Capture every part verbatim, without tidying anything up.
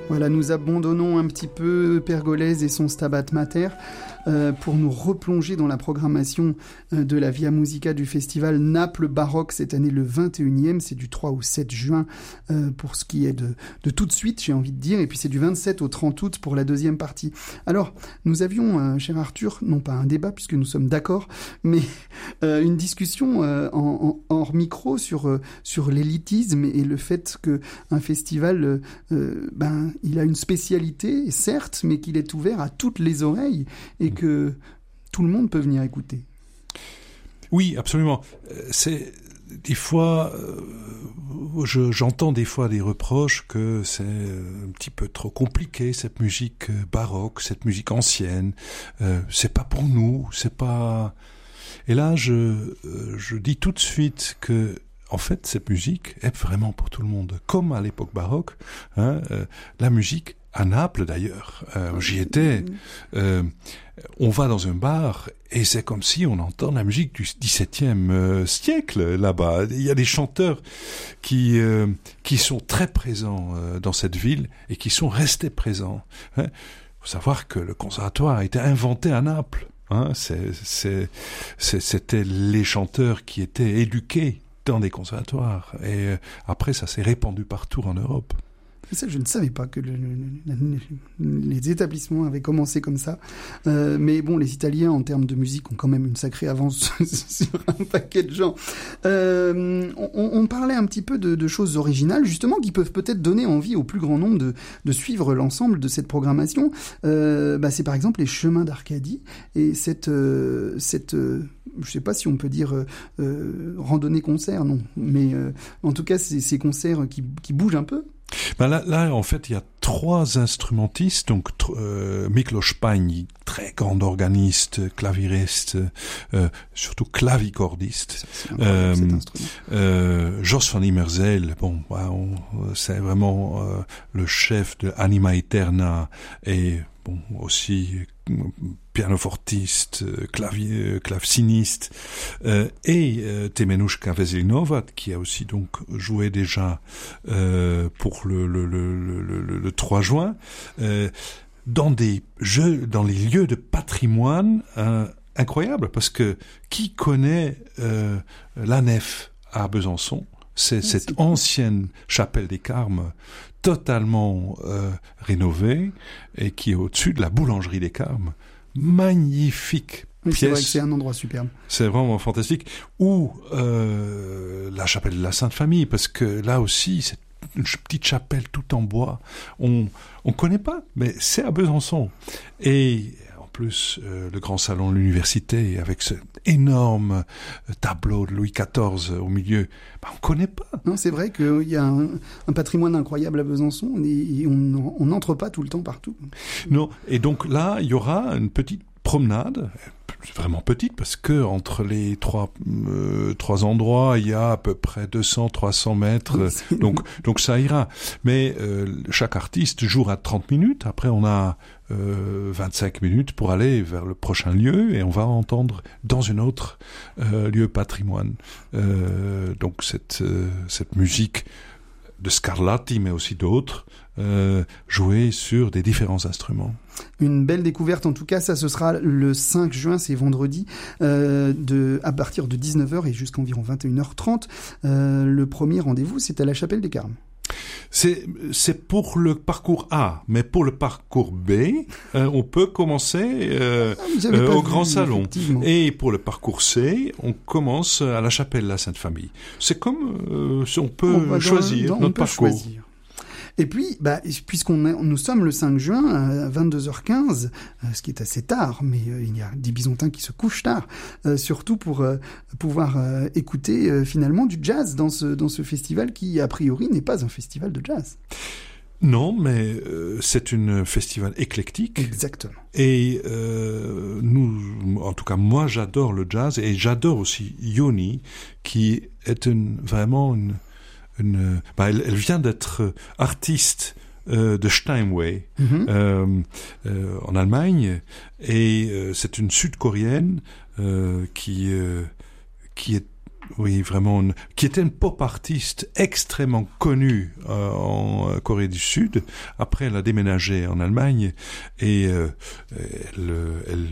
Voilà, nous abandonnons un petit peu Pergolèse et son Stabat Mater euh, pour nous replonger dans la programmation euh, de la Via Musica du festival Naples Baroque, cette année le vingt et unième, c'est du trois au sept juin euh, pour ce qui est de, de tout de suite, j'ai envie de dire, et puis c'est du vingt-sept au trente août pour la deuxième partie. Alors, nous avions, euh, cher Arthur, non pas un débat puisque nous sommes d'accord, mais euh, une discussion euh, en, en, hors micro sur, euh, sur l'élitisme et le fait qu'un festival, euh, euh, ben, il a une spécialité, certes, mais qu'il est ouvert à toutes les oreilles et que tout le monde peut venir écouter. Oui, absolument. C'est des fois, euh, je, j'entends des fois des reproches que c'est un petit peu trop compliqué, cette musique baroque, cette musique ancienne. Euh, c'est pas pour nous, c'est pas. Et là, je, je dis tout de suite que en fait, cette musique est vraiment pour tout le monde. Comme à l'époque baroque, hein, euh, la musique, à Naples d'ailleurs, euh, j'y étais, euh, on va dans un bar et c'est comme si on entend la musique du dix-septième euh, siècle là-bas. Il y a des chanteurs qui, euh, qui sont très présents euh, dans cette ville et qui sont restés présents. Il hein. faut savoir que le conservatoire a été inventé à Naples. Hein, c'est, c'est, c'est, c'était les chanteurs qui étaient éduqués dans des conservatoires. Et après, ça s'est répandu partout en Europe. Ça, je ne savais pas que le, le, le, les établissements avaient commencé comme ça. Euh, mais bon, les Italiens, en termes de musique, ont quand même une sacrée avance sur un paquet de gens. Euh, on, on parlait un petit peu de, de choses originales, justement, qui peuvent peut-être donner envie au plus grand nombre de, de suivre l'ensemble de cette programmation. Euh, bah, c'est par exemple les Chemins d'Arcadie et cette... Euh, cette euh, je ne sais pas si on peut dire euh, euh, randonnée-concert, non. Mais euh, en tout cas, c'est ces concerts qui, qui bougent un peu. Ben là, là, en fait, il y a trois instrumentistes, donc euh, Miklos Pagny, très grand organiste, claviriste, euh, surtout clavicordiste. Euh, euh, Jos van Immerzeel, bon, bah, on, c'est vraiment euh, le chef de Anima Eterna et bon aussi pianofortiste, clavier, claveciniste, euh, et euh, Temenushka Veselinova, qui a aussi donc joué déjà euh, pour le, le, le, le, le, le trois juin, euh, dans des jeux, dans les lieux de patrimoine euh, incroyables, parce que qui connaît euh, la nef à Besançon? C'est ah, cette c'est ancienne cool. chapelle des Carmes totalement euh, rénovée et qui est au-dessus de la boulangerie des Carmes. Magnifique oui, pièce. C'est vrai que c'est un endroit superbe. C'est vraiment fantastique. Ou euh, la chapelle de la Sainte Famille, parce que là aussi, c'est une petite chapelle tout en bois. On on connaît pas, mais c'est à Besançon. Et en plus, euh, le grand salon de l'université, avec ce énorme tableau de Louis quatorze au milieu, bah, on connaît pas. Non, c'est vrai qu'il y a un, un patrimoine incroyable à Besançon et, et on n'entre pas tout le temps partout. Non, et donc là, il y aura une petite promenade, vraiment petite, parce que entre les trois euh, trois endroits, il y a à peu près deux cents à trois cents mètres, oui, donc donc ça ira. Mais euh, chaque artiste jouera trente minutes. Après, on a euh, vingt-cinq minutes pour aller vers le prochain lieu et on va entendre dans une autre euh, lieu patrimoine. Euh, donc cette euh, cette musique de Scarlatti, mais aussi d'autres, euh, jouer sur des différents instruments. Une belle découverte, en tout cas, ça ce sera le cinq juin, c'est vendredi, euh, de, à partir de dix-neuf heures et jusqu'à environ vingt et une heures trente. Euh, le premier rendez-vous, c'est à la Chapelle des Carmes. C'est, c'est pour le parcours A, mais pour le parcours B, euh, on peut commencer euh, ah, euh, au vu, Grand Salon. Et pour le parcours C, on commence à la Chapelle de la Sainte Famille. C'est comme euh, on peut on choisir dans, dans, notre on peut parcours. Choisir. Et puis, bah, puisqu'on est, nous sommes le cinq juin à vingt-deux heures quinze, euh, ce qui est assez tard, mais euh, il y a des Bisontins qui se couchent tard, euh, surtout pour euh, pouvoir euh, écouter euh, finalement du jazz dans ce, dans ce festival qui, a priori, n'est pas un festival de jazz. Non, mais euh, c'est un festival éclectique. Exactement. Et euh, nous, en tout cas, moi, j'adore le jazz et j'adore aussi Yoni, qui est une, vraiment une... Une, bah elle, elle vient d'être artiste euh, de Steinway mm-hmm. euh, euh, en Allemagne et euh, c'est une Sud-Coréenne euh, qui euh, qui est oui vraiment une, qui était une pop artiste extrêmement connue euh, en Corée du Sud. Après, elle a déménagé en Allemagne et euh, elle, elle,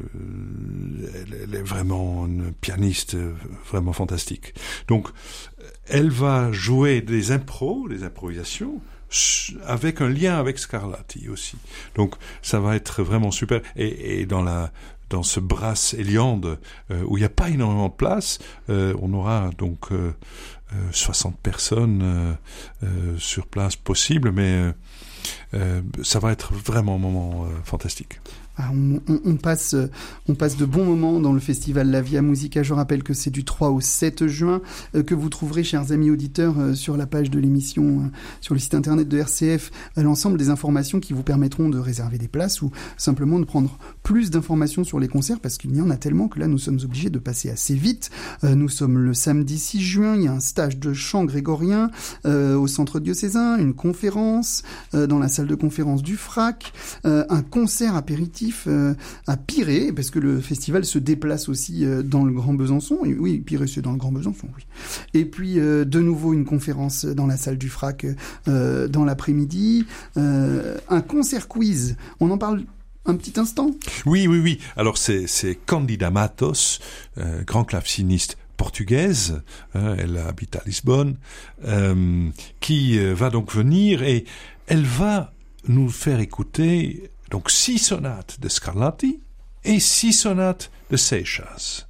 elle, elle est vraiment une pianiste vraiment fantastique. Donc, elle va jouer des impros, des improvisations, avec un lien avec Scarlatti aussi. Donc, ça va être vraiment super. Et, et dans la dans ce Brass Eliande, euh, où il n'y a pas énormément de place, euh, on aura donc euh, euh, soixante personnes euh, euh, sur place possible, mais euh, euh, ça va être vraiment un moment euh, fantastique. Ah, on, on, on, passe, on passe de bons moments dans le festival La Via Musica. Je rappelle que c'est du trois au sept juin, euh, que vous trouverez, chers amis auditeurs, euh, sur la page de l'émission, euh, sur le site internet de R C F, euh, l'ensemble des informations qui vous permettront de réserver des places ou simplement de prendre plus d'informations sur les concerts, parce qu'il y en a tellement que là, nous sommes obligés de passer assez vite. Euh, nous sommes le samedi six juin, il y a un stage de chant grégorien euh, au centre diocésain, une conférence euh, dans la salle de conférence du F R A C, euh, un concert apéritif Euh, à Pirée, parce que le festival se déplace aussi euh, dans le Grand Besançon. Et oui, Pirée, c'est dans le Grand Besançon, oui. Et puis, euh, de nouveau, une conférence dans la salle du F R A C euh, dans l'après-midi. Euh, un concert quiz. On en parle un petit instant ? Oui, oui, oui. Alors, c'est, c'est Candida Matos, euh, grand claveciniste portugaise, hein, elle habite à Lisbonne, euh, qui euh, va donc venir et elle va nous faire écouter donc six sonates de Scarlatti et six sonates de Seixas.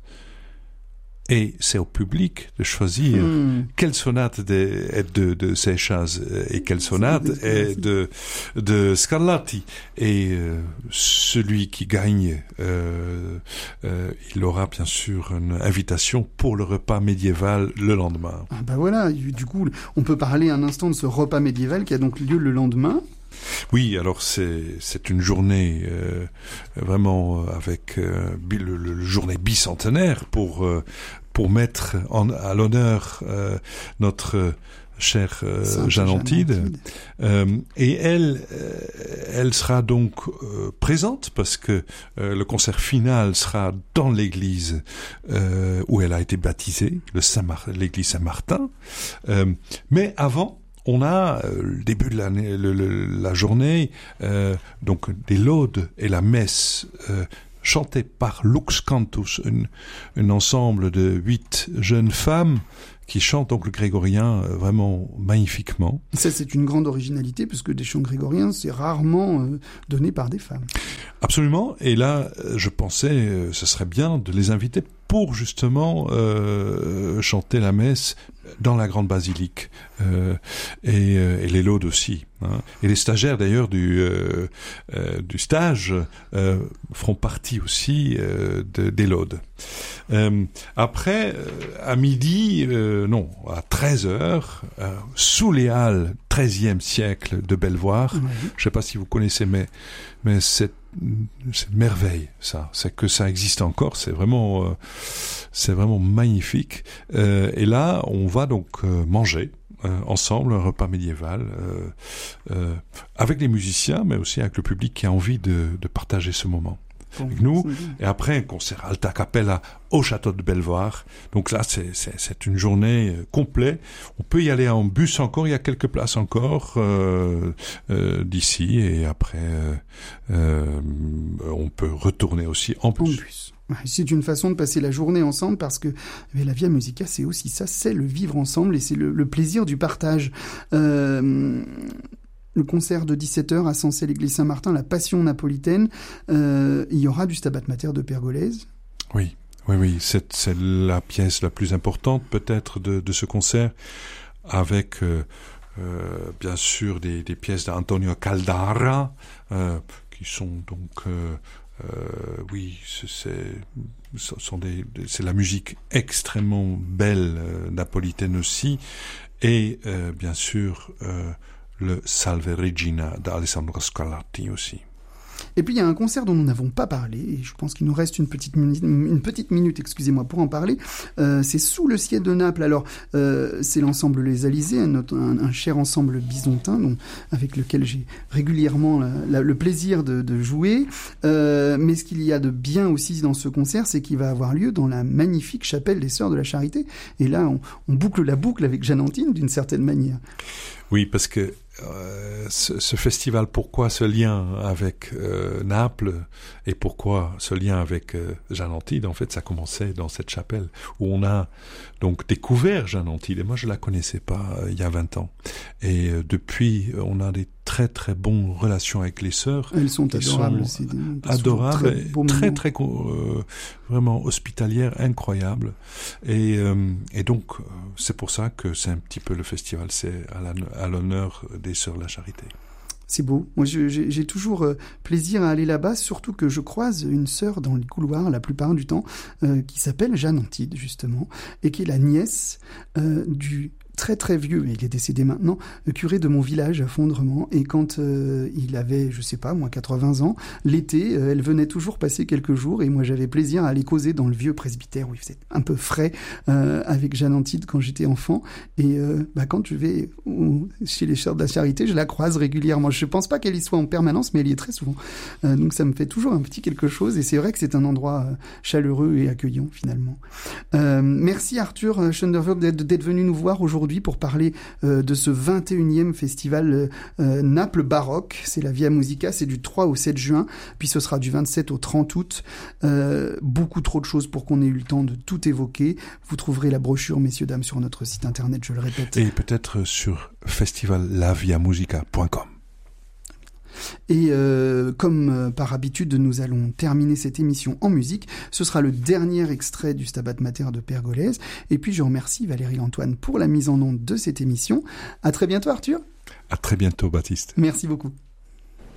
Et c'est au public de choisir hmm. quelle sonate de, est de, de Seixas et quelle sonate est de, de Scarlatti. Et euh, celui qui gagne, euh, euh, il aura bien sûr une invitation pour le repas médiéval le lendemain. Ah bah voilà, du coup, on peut parler un instant de ce repas médiéval qui a donc lieu le lendemain. Oui, alors c'est c'est une journée euh, vraiment avec euh, le, le journée bicentenaire pour euh, pour mettre en, à l'honneur euh, notre euh, chère euh, Jeanne Antide, euh, et elle euh, elle sera donc euh, présente parce que euh, le concert final sera dans l'église euh, où elle a été baptisée, le Saint-Mar- l'église Saint-Martin, euh, mais avant on a euh, le début de la, le, le, la journée, euh, donc des laudes et la messe euh, chantée par Lux Cantus, un, un ensemble de huit jeunes femmes qui chantent donc le grégorien euh, vraiment magnifiquement. Ça, c'est une grande originalité, puisque des chants grégoriens, c'est rarement euh, donné par des femmes. Absolument, et là, je pensais, euh, ce serait bien de les inviter pour justement euh, chanter la messe dans la grande basilique euh, et, euh, et les laudes aussi. Hein. Et les stagiaires d'ailleurs du euh, euh, du stage euh, feront partie aussi euh, de, des laudes. Euh, après, euh, à midi, euh, non, à treize heures, euh, sous les halles treizième siècle de Belvoir, mmh. je sais pas si vous connaissez, mais mais c'est c'est une merveille, ça. C'est que ça existe encore. C'est vraiment, euh, c'est vraiment magnifique. Euh, et là, on va donc euh, manger euh, ensemble un repas médiéval euh, euh, avec les musiciens, mais aussi avec le public qui a envie de, de partager ce moment avec nous. Et après, un concert alta cappella au château de Belvoir. Donc là, c'est, c'est, c'est une journée complète. On peut y aller en bus encore. Il y a quelques places encore euh, euh, d'ici. Et après, euh, euh, on peut retourner aussi en bus. En bus. C'est une façon de passer la journée ensemble parce que mais la Via Musica, c'est aussi ça. C'est le vivre ensemble et c'est le, le plaisir du partage. Euh... Le concert de dix-sept heures à Sensé, l'église Saint-Martin, la Passion napolitaine. Euh, il y aura du Stabat Mater de Pergolèse. Oui, oui, oui. C'est, c'est la pièce la plus importante peut-être de, de ce concert, avec euh, euh, bien sûr des, des pièces d'Antonio Caldara, euh, qui sont donc... Euh, Euh, oui, c'est, c'est, sont des, c'est la musique extrêmement belle euh, napolitaine aussi, et euh, bien sûr euh, le Salve Regina d'Alessandro Scarlatti aussi. Et puis il y a un concert dont nous n'avons pas parlé, et je pense qu'il nous reste une petite minute, une petite minute excusez-moi, pour en parler. Euh, c'est Sous le ciel de Naples. Alors, euh, c'est l'ensemble Les Alizés, un, un, un cher ensemble byzantin dont, avec lequel j'ai régulièrement la, la, le plaisir de, de jouer. Euh, mais ce qu'il y a de bien aussi dans ce concert, c'est qu'il va avoir lieu dans la magnifique chapelle des Sœurs de la Charité. Et là, on, on boucle la boucle avec Jeanne Antide d'une certaine manière. Oui, parce que euh, ce, ce festival, pourquoi ce lien avec euh, Naples et pourquoi ce lien avec euh, Jeanne Antide? En fait, ça commençait dans cette chapelle où on a donc découvert Jeanne Antide. Et moi, je la connaissais pas euh, il y a vingt ans. Et euh, depuis, on a des très très bonnes relations avec les sœurs. Elles sont adorables. Sont des, adorables, très, très très, très euh, vraiment hospitalières, incroyables. Et, euh, et donc, euh, c'est pour ça que c'est un petit peu le festival, c'est à, la, à l'honneur des Sœurs de la Charité. C'est beau. Moi, je, j'ai, j'ai toujours euh, plaisir à aller là-bas, surtout que je croise une sœur dans les couloirs la plupart du temps, euh, qui s'appelle Jeanne Antide, justement, et qui est la nièce euh, du très très vieux, mais il est décédé maintenant, le curé de mon village à Fondrement. Et quand euh, il avait, je sais pas, moi, quatre-vingts ans, l'été, euh, elle venait toujours passer quelques jours, et moi j'avais plaisir à aller causer dans le vieux presbytère où il faisait un peu frais euh, avec Jeanne Antide quand j'étais enfant. Et euh, bah, quand je vais au, chez les Sœurs de la Charité, je la croise régulièrement. Je pense pas qu'elle y soit en permanence, mais elle y est très souvent. Euh, donc ça me fait toujours un petit quelque chose, et c'est vrai que c'est un endroit euh, chaleureux et accueillant finalement. Euh, merci Arthur Schönderwürg d'être, d'être venu nous voir aujourd'hui pour parler euh, de ce vingt et unième festival euh, Naples baroque. C'est la Via Musica, c'est du trois au sept juin, puis ce sera du vingt-sept au trente août. Euh, beaucoup trop de choses pour qu'on ait eu le temps de tout évoquer. Vous trouverez la brochure, messieurs, dames, sur notre site internet, je le répète. Et peut-être sur festival la via musica point com. Et euh, comme euh, par habitude, nous allons terminer cette émission en musique. Ce sera le dernier extrait du Stabat Mater de Pergolèse. Et puis je remercie Valérie Antoine pour la mise en onde de cette émission. À très bientôt Arthur. À très bientôt Baptiste. Merci beaucoup.